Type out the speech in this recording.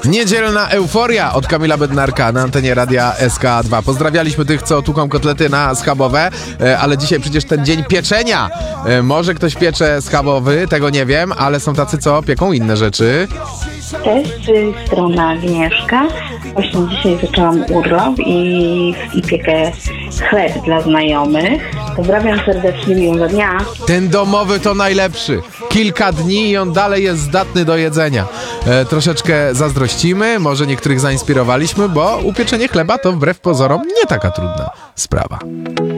Niedzielna euforia od Kamila Bednarka na antenie Radia SK2. Pozdrawialiśmy tych, co tuką kotlety na schabowe, ale dzisiaj przecież ten dzień pieczenia. Może ktoś piecze schabowy, tego nie wiem, ale są tacy, co pieką inne rzeczy. Cześć, strona Agnieszka. Właśnie dzisiaj zaczęłam urlop i piekę chleb dla znajomych. Pozdrawiam serdecznie, miłego dnia. Ten domowy to najlepszy. Kilka dni i on dalej jest zdatny do jedzenia. Troszeczkę zazdrościmy, może niektórych zainspirowaliśmy, bo upieczenie chleba to wbrew pozorom nie taka trudna sprawa.